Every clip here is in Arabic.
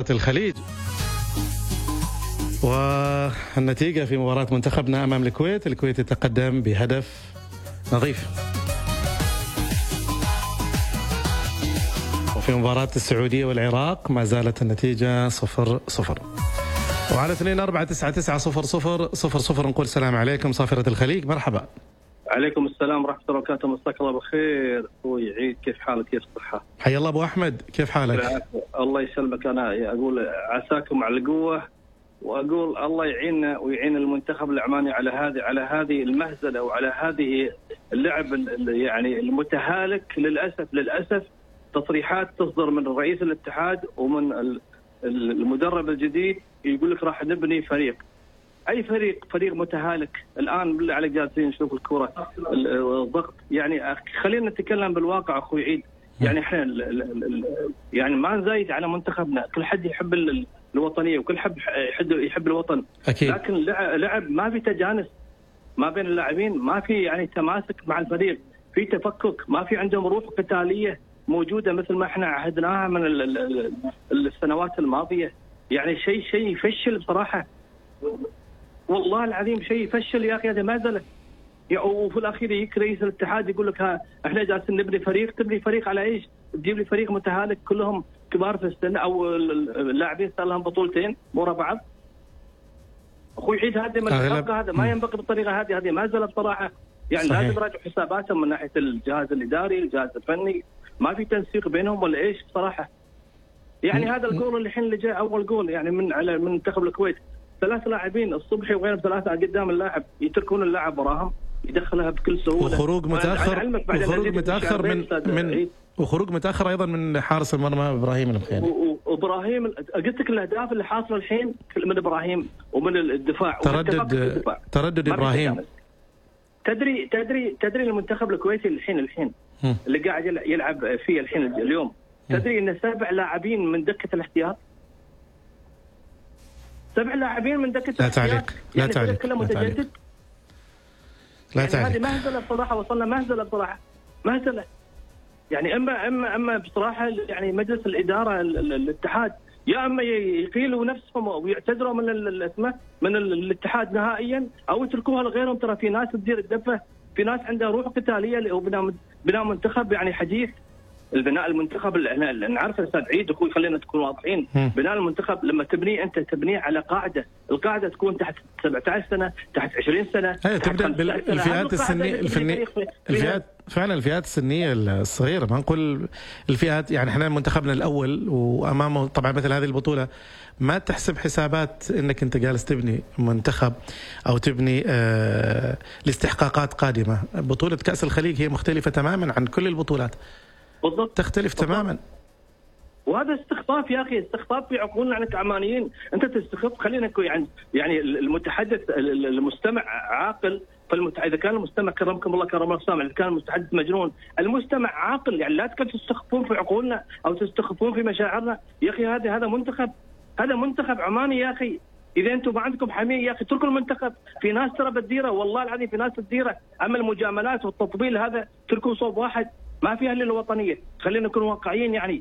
الخليج. والنتيجة في مباراة منتخبنا أمام الكويت يتقدم بهدف نظيف. وفي مباراة السعودية والعراق ما زالت النتيجة 0-0. وعلى 24990000 نقول السلام عليكم صافرة الخليج. مرحبا. عليكم السلام ورحمة الله وبركاته. مساك الله بخير أخوي عيد، كيف حالك؟ كيف الصحة؟ حيا الله أبو أحمد، كيف حالك؟ الله يسلمك. أنا أقول عساكم على القوة، وأقول الله يعيننا ويعين المنتخب العماني على هذه المهزلة وعلى هذه اللعب يعني المتهالك. للأسف تصريحات تصدر من رئيس الاتحاد ومن المدرب الجديد يقول لك راح نبني فريق. اي فريق متهالك. الان بالله عليك جالسين نشوف الكره الضغط. يعني خلينا نتكلم بالواقع اخوي عيد. يعني احنا يعني ما نزايد على منتخبنا، كل حد يحب الوطنيه وكل حد يحب الوطن أكيد. لكن لعب ما في تجانس ما بين اللاعبين، ما في يعني تماسك مع الفريق، في تفكك، ما في عندهم روح قتاليه موجوده مثل ما احنا عهدناها من السنوات الماضيه. يعني شيء يفشل بصراحه، والله العظيم شيء يفشل يا اخي. هذا ما زال. وفي الاخير يجيك رئيس الاتحاد يقول لك احنا جالسين نبني فريق. تبني فريق على ايش؟ تجيب لي فريق متهالك كلهم كبار في السن، او اللاعبين صار لهم بطولتين ورا بعض. اخوي عيد هذا من الحق، هذا ما ينبغي بالطريقه هذه ما زال بصراحه. يعني لازم يراجعوا حساباتهم من ناحيه الجهاز الاداري، الجهاز الفني، ما في تنسيق بينهم ولا ايش بصراحه. يعني هذا الجول اللي الحين اللي جاء اول جول يعني من منتخب الكويت، 3 لاعبين الصبحي وغيرهم 3 قدام اللاعب، يتركون اللاعب وراهم يدخلها بكل سهوله. وخروج متاخر ايضا من حارس المرمى ابراهيم المخيري. وابراهيم قلت لك الاهداف اللي حاصله الحين من ابراهيم ومن الدفاع. تردد ابراهيم. تدري المنتخب الكويتي الحين اللي قاعد يلعب فيه الحين اليوم، تدري ان 7 لاعبين من دكه الاحتياط. 7 لاعبين من دكه الاحتياط. لا تعليق. هذه مهزله بصراحه. وصلنا مهزله بصراحه، مهزله. يعني اما بصراحه يعني مجلس الاداره الاتحاد يا اما يقيلوا نفسهم ويعتذروا من الاتحاد نهائيا، او يتركوها لغيرهم. ترى في ناس تدير الدفه، في ناس عندها روح قتاليه وبناء منتخب يعني حديث. البناء المنتخب اللي نعرفه استاذ عيد اخوي، خلينا نكون واضحين. بناء المنتخب لما تبنيه انت تبنيه على قاعده، القاعده تكون تحت 17 سنه، تحت 20 سنه. تبدا بالفئات السنيه فعلا الفئات السنيه الصغيره، ما نقول الفئات. يعني احنا منتخبنا الاول وامامه طبعا مثل هذه البطوله ما تحسب حسابات انك انت جالس تبني منتخب او تبني لاستحقاقات قادمه. بطوله كاس الخليج هي مختلفه تماما عن كل البطولات. بالضبط. تختلف تماما. وهذا استخفاف يا اخي، استخفاف في عقولنا عن كعمانيين. انت تستخف. خلينا يعني المتحدث المستمع عاقل. اذا كان المستمع كرمكم الله كرم الله سامع، اذا كان المتحدث مجنون، المستمع عاقل. يعني لا تستخفون في عقولنا او تستخفون في مشاعرنا يا اخي. هذا منتخب عماني يا اخي. اذا انتم ما عندكم حميه يا اخي اتركوا المنتخب. في ناس ترى بتديره، والله العظيم في ناس تديره. اما المجاملات والتطبيل هذا تركوا صوب واحد، ما فيها الا الوطنيه. خلينا نكون واقعيين يعني.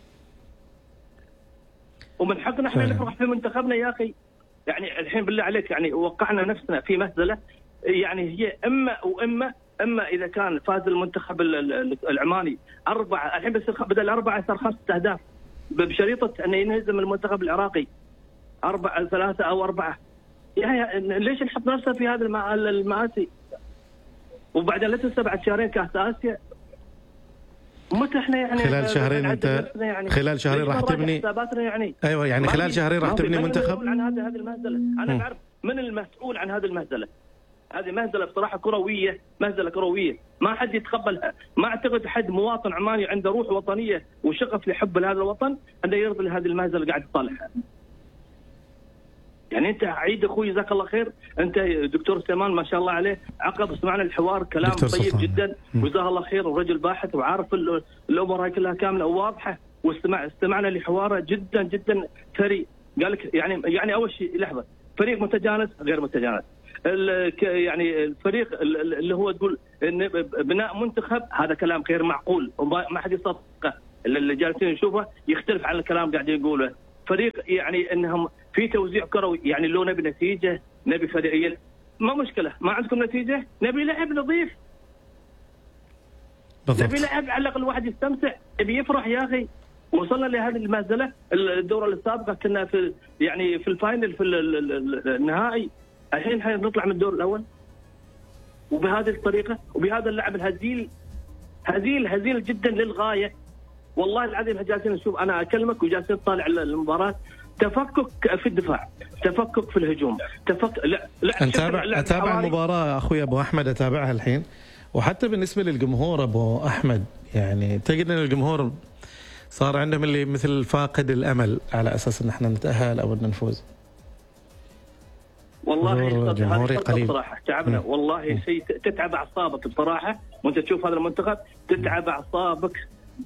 ومن حقنا احنا نفرح في منتخبنا يا اخي. يعني الحين بالله عليك يعني وقعنا نفسنا في مهزله. يعني هي اما اذا كان فاز المنتخب العماني 4، الحين بس بدل 4 صار 5 أهداف بشريطه انه ينهزم المنتخب العراقي 4-3 أو 4. يعني ليش نحط نفسنا في هذا المآسي؟ وبعدين لا تنسى بعد شهرين كاس اسيا. متى احنا يعني خلال شهرين انت يعني خلال شهرين راح تبني يعني. ايوه يعني خلال شهرين راح تبني منتخب. عن هذه المهزله انا بعرف من المسؤول عن هذه المهزله. هذه مهزله بصراحه كرويه، مهزله كرويه ما حد يتقبلها. ما اعتقد حد مواطن عماني عنده روح وطنيه وشغف لحب لهذا الوطن انه يرضي هذه المهزله اللي قاعد تصالحها. يعني انت عيد اخوي جزاك الله خير، انت دكتور سليمان ما شاء الله عليه عقب سمعنا الحوار كلام طيب جدا وجزاه الله خير، ورجل باحث وعارف الامور هاي كلها كامله وواضحه، واستمعنا لحواره جدا جدا ثري. قال لك يعني اول شيء لحظه، فريق متجانس غير متجانس، يعني الفريق اللي هو تقول ان بناء منتخب، هذا كلام غير معقول وما حد يصدقه. اللي جالسين نشوفه يختلف عن الكلام قاعد يقوله. فريق يعني انهم في توزيع كروي، يعني لو نبي نتيجه نبي فريقين ما مشكله، ما عندكم نتيجه نبي لعب نظيف بالضبط. نبي لعب على الاقل الواحد يستمتع، يبي يفرح يا اخي. وصلنا لهذه المهزله. الدوره السابقه كنا في يعني في الفاينل في النهائي، الحين نطلع من الدور الاول وبهذه الطريقه وبهذا اللعب الهزيل هزيل جدا للغايه. والله العظيم جالسين نشوف، انا اكلمك وجالسين نطالع المباراه، تفكك في الدفاع، تفكك في الهجوم، اتابع المباراه اخوي ابو احمد، اتابعها الحين. وحتى بالنسبه للجمهور ابو احمد، يعني تجد ان الجمهور صار عندهم اللي مثل فاقد الامل على اساس ان احنا نتاهل او ان نفوز. والله جمهوري قليل بصراحه تعبنا. والله شيء تتعب اعصابك بصراحه، وانت تشوف هذا المنتخب تتعب اعصابك.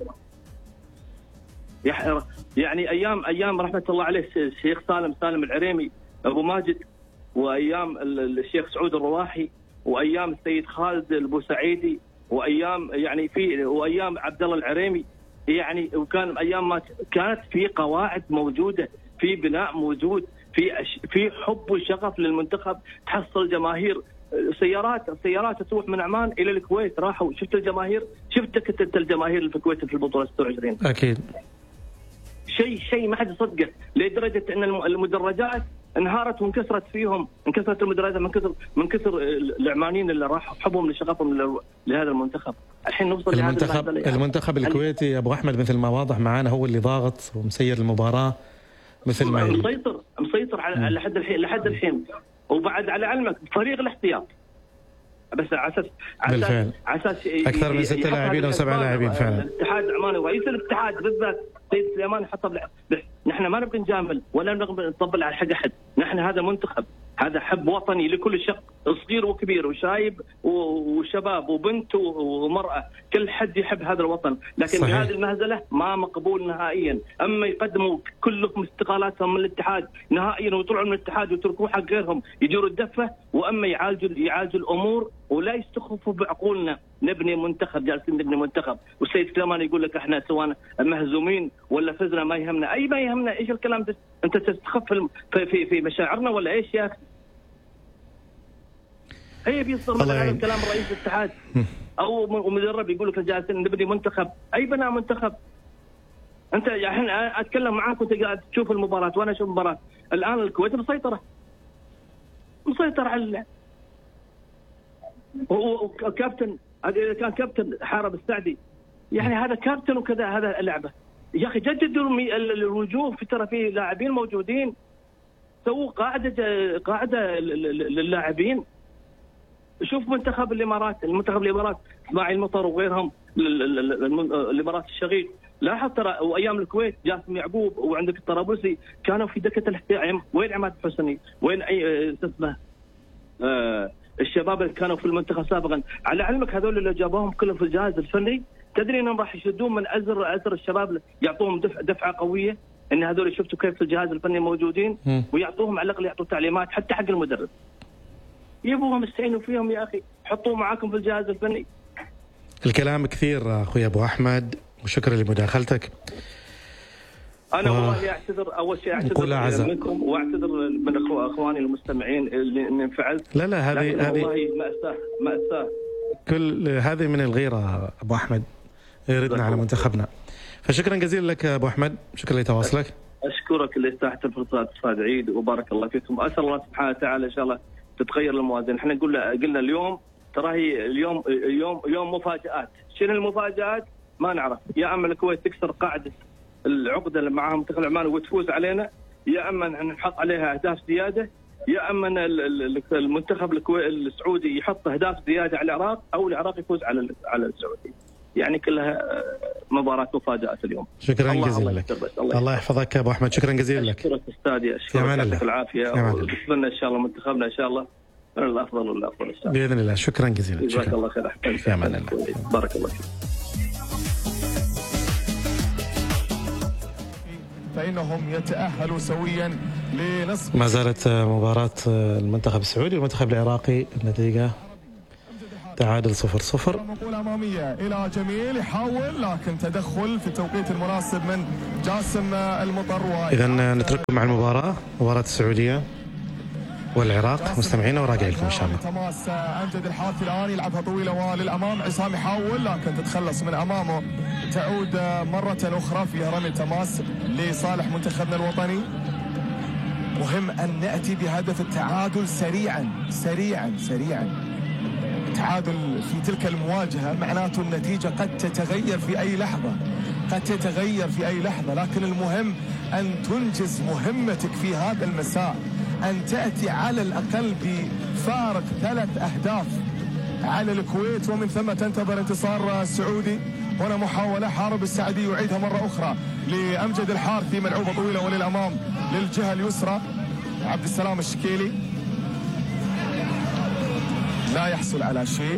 يعني ايام رحمه الله عليه الشيخ سالم العريمي ابو ماجد، وايام الشيخ سعود الرواحي، وايام السيد خالد البوسعيدي، وايام يعني وايام عبد الله العريمي، يعني وكان ايام ما كانت في قواعد موجوده، في بناء موجود، في حب وشغف للمنتخب، تحصل جماهير. سيارات تروح من عمان الى الكويت، راحوا شفت الجماهير، شفتك انت الجماهير في الكويت في البطوله 26. اكيد شيء ما حد يصدقه، لدرجه ان المدرجات انهارت وانكسرت فيهم، انكسرت المدرجات من كثر العمانيين اللي راحوا حبهم لشغفهم لهذا المنتخب. الحين نوصل المنتخب الكويتي يا ابو احمد مثل ما واضح معانا هو اللي ضاغط ومسير المباراه مثل ما مسيطر على لحد الحين. وبعد على علمك فريق الاحتياط بس على اساس اكثر من 6 لاعبين او 7 لاعبين فعلا. الاتحاد العماني ورئيس الاتحاد بالذات سيد سليمان حط نحن ما نبغى نجامل ولا نبغى نطبل على حق احد، نحن هذا منتخب، هذا حب وطني لكل شق، صغير وكبير وشايب وشباب وبنت ومرأة، كل حد يحب هذا الوطن. لكن صحيح. بهذه المهزلة ما مقبول نهائيا. أما يقدموا كلهم استقالاتهم من الاتحاد نهائيا ويطلعوا من الاتحاد ويتركوه حق غيرهم يديروا الدفة، وأما يعالجوا الأمور ولا يستخفوا بعقولنا. نبني منتخب، جالسين نبني منتخب، والسيد سليمان يقول لك احنا سواء مهزومين ولا فزنا ما يهمنا. اي ما يهمنا، ايش الكلام ده؟ انت تستخف في مشاعرنا ولا ايش يا اخي؟ اي بيصدر مثلا هذا الكلام رئيس الاتحاد او مدرب يقول لك جالسين نبني منتخب. اي بناء منتخب؟ انت الحين اتكلم معاك وانت قاعد تشوف المباراه وانا اشوف المباراه. الان الكويت مسيطره على اللعب، وكابتن هذا كان كابتن حارب السعدي، يعني هذا كابتن وكذا. هذا اللعبه يا اخي جددوا الوجوه، في ترى في لاعبين موجودين، سووا قاعده للاعبين. شوف منتخب الامارات اسماعيل مطر وغيرهم، الامارات الشقيق، لاحظ ترى. وايام الكويت جاسم يعقوب وعندك الطرابلسي كانوا في دكه الاحتياط. وين عماد الحسني؟ وين اسمه الشباب اللي كانوا في المنتخب سابقا؟ على علمك هذول اللي جابوهم كلهم في الجهاز الفني، تدري انهم راح يشدون من ازر الشباب، يعطوهم دفعه قويه. ان هذول شفتوا كيف في الجهاز الفني موجودين، ويعطوهم على الاقل يعطوا تعليمات حتى حق المدرب. يبوهم استعينوا فيهم يا اخي، حطوه معاكم في الجهاز الفني. الكلام كثير اخوي ابو احمد، وشكرا لمداخلتك. انا والله اول شيء اعتذر منكم، واعتذر من اخواني المستمعين اللي انفعلت. لا هذه والله مأساة. كل هذه من الغيرة ابو احمد، غيرتنا على منتخبنا. فشكرا جزيلا لك ابو احمد، شكرا لتواصلك. اشكرك اللي اتاحت الفرصه استاذ عيد، وبارك الله فيكم. اسال الله سبحانه وتعالى ان شاء الله تتغير الموازين. احنا قلنا اليوم ترى هي اليوم مفاجآت. شنو المفاجآت؟ ما نعرف. يا اما الكويت تكسر قاعده العقده اللي معها منتخب العمان وتفوز علينا، يا اما نحط عليها اهداف زياده، يا اما المنتخب السعودي يحط اهداف زياده على العراق، او العراق يفوز على السعوديه. يعني كلها مباراه مفاجات اليوم. شكرا جزيلا لك. الله يحفظك يا ابو احمد، شكرا جزيلا لك. اشكرك استاذي، اشكرك، يعطيك العافيه، ونتمنى ان شاء الله منتخبنا ان شاء الله من الافضل والافضل ان شاء الله باذن الله. شكرا جزيلا. جزاك الله خير. في امان الله. بارك الله فيك. فإنهم يتأهلوا سويا لنصف. ما زالت مباراة المنتخب السعودي والمنتخب العراقي النتيجة تعادل 0-0. مقولة أمامية إلى جميل يحاول لكن تدخل في التوقيت المناسب من جاسم المطر. إذا نترككم مع المباراة، مباراة السعودية والعراق مستمعين وراجع لكم إن شاء الله. تماس أمجد الحارثي الآن يلعبها طويلة وللأمام، عصام يحاول لكن تتخلص من أمامه، تعود مرة أخرى في رمي تماس لصالح منتخبنا الوطني. مهم أن نأتي بهدف التعادل سريعا سريعا سريعا. التعادل في تلك المواجهة معناته النتيجة قد تتغير في أي لحظة، قد تتغير في أي لحظة، لكن المهم أن تنجز مهمتك في هذا المساء، أن تأتي على الأقل بفارق 3 أهداف على الكويت، ومن ثم تنتظر انتصار السعودي. هنا محاولة، حارب السعدي يعيدها مرة أخرى لأمجد الحارثي، ملعوبة طويلة وللأمام للجهة اليسرى. عبد السلام الشكيلي لا يحصل على شيء.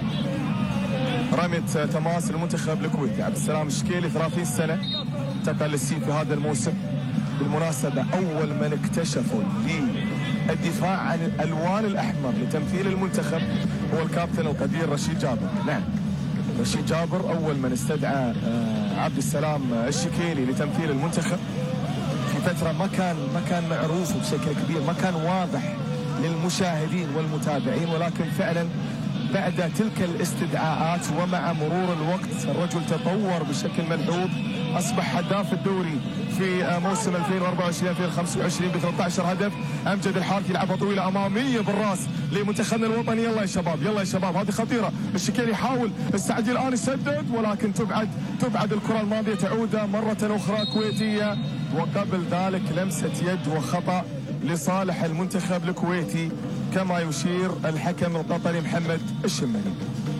رمية تماس المنتخب الكويتي. عبد السلام الشكيلي 30 سنة، انتقل للسيف في هذا الموسم. بالمناسبة أول من اكتشفوا للدفاع عن الألوان الأحمر لتمثيل المنتخب هو الكابتن القدير رشيد جابر. نعم، رشيد جابر أول من استدعى عبد السلام الشكيلي لتمثيل المنتخب. في فترة ما كان معروف بشكل كبير، ما كان واضح للمشاهدين والمتابعين، ولكن فعلا بعد تلك الاستدعاءات ومع مرور الوقت الرجل تطور بشكل ملحوظ، أصبح هداف الدوري في موسم 2024-2025 ب 13 هدف. أمجد الحارثي يلعبها طويلة أمامية بالراس لمنتخبنا الوطني. يلا يا شباب، يلا يا شباب، هذه خطيرة. الشكيلي يحاول، السعدي الآن يسدد ولكن تبعد الكرة الماضية، تعود مرة أخرى كويتية، وقبل ذلك لمسة يد وخطأ لصالح المنتخب الكويتي كما يشير الحكم القطري محمد الشمالي.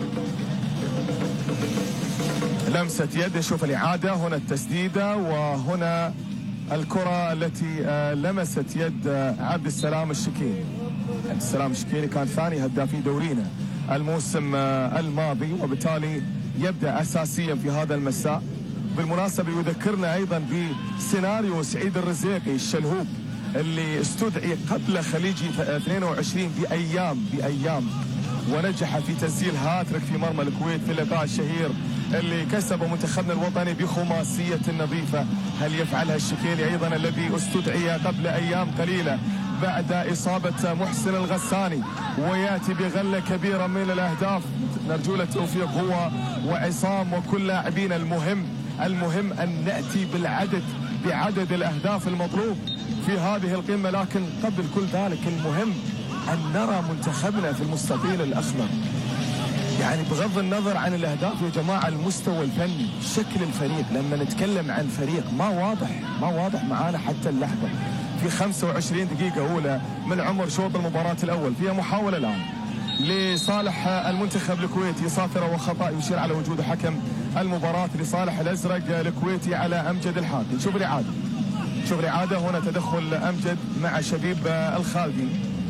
لمسة يد. نشوف الإعادة، هنا التسديدة وهنا الكرة التي لمست يد عبد السلام الشكيلي. عبد السلام الشكيلي كان ثاني هدافي دورينا الموسم الماضي، وبالتالي يبدأ أساسيا في هذا المساء. بالمناسبة يذكرنا أيضا بسيناريو سعيد الرزيقي الشلهوب اللي استدعي قبل خليجي 22 بأيام ونجح في تسجيل هاتريك في مرمى الكويت في اللقاء الشهير اللي كسب منتخبنا الوطني بخماسية نظيفة. هل يفعلها الشكيلي أيضا الذي استدعي قبل أيام قليلة بعد إصابة محسن الغساني ويأتي بغلة كبيرة من الأهداف؟ نرجو له التوفيق هو وعصام وكل لاعبين. المهم أن نأتي بعدد الأهداف المطلوب في هذه القمة، لكن قبل كل ذلك المهم أن نرى منتخبنا في المستطيل الأخضر. يعني بغض النظر عن الأهداف يا جماعة، المستوى الفني، شكل الفريق، لما نتكلم عن فريق ما واضح معانا حتى اللحظة. في 25 دقيقة أولى من عمر شوط المباراة الأول، فيها محاولة الآن لصالح المنتخب الكويتي صافرة وخطأ يشير على وجود حكم المباراة لصالح الأزرق الكويتي على أمجد الحارثي. نشوف الإعادة، هنا تدخل أمجد مع شبيب الخالدي.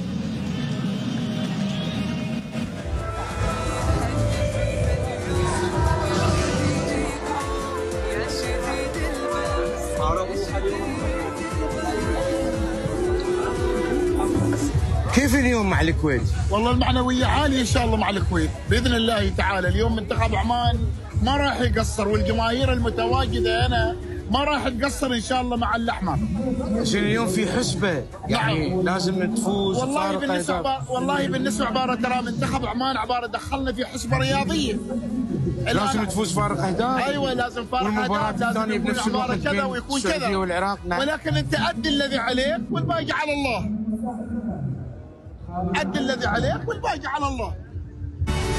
كيف اليوم مع الكويت؟ والله المعنوية عالية إن شاء الله مع الكويت بإذن الله تعالى. اليوم منتخب عمان ما راح يقصر، والجماهير المتواجدة هنا ما راح تقصر إن شاء الله مع الأحمر. عشان اليوم في حسبة، يعني نعم. لازم تفوز. والله بالنسبة عبارة، ترى منتخب عمان عبارة دخلنا في حسبة رياضية. لازم تفوز فارق أهداف. أيوة لازم فارق أهداف. والمباراة الثانية بنفس الوقت كذا ويكون كذا والعراق. نعم. ولكن أنت أدي الذي عليك والباقي على الله. أدي الذي عليك والباقي على الله.